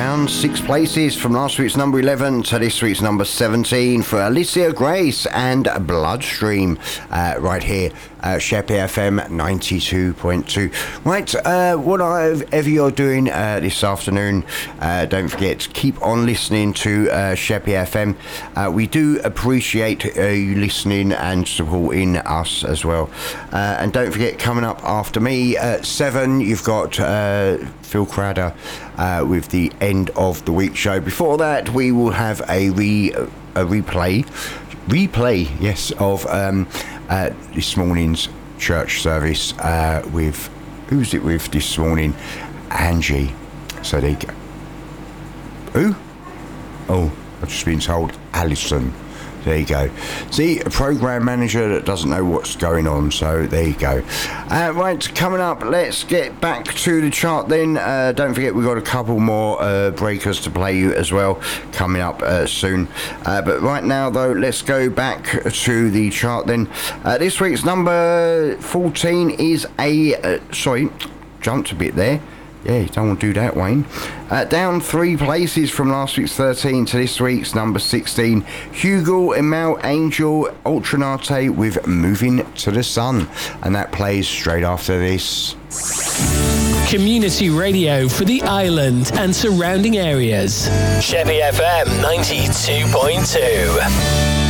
down 6 places from last week's number 11 to this week's number 17 for Alicia Grace and Bloodstream, right here at Sheppey FM 92.2. Right, whatever you're doing this afternoon, don't forget to keep on listening to Sheppey FM. We do appreciate you listening and supporting us as well. And don't forget, coming up after me at 7, you've got Phil Crowder with the end of the week show. Before that, we will have a replay, yes, of this morning's church service with, who's it with this morning? Angie. So there you go. Who? Oh, I've just been told Alison. There you go. See, a program manager that doesn't know what's going on, so there you go. Right, coming up, let's get back to the chart then. Don't forget, we've got a couple more breakers to play you as well coming up soon. But right now, though, let's go back to the chart then. This week's number 14 is sorry, jumped a bit there. Yeah, you don't want to do that, Wayne. Down 3 places from last week's 13 to this week's number 16. Hugo Emel Angel Ultranate with Moving to the Sun. And that plays straight after this. Community radio for the island and surrounding areas. Sheppey FM 92.2.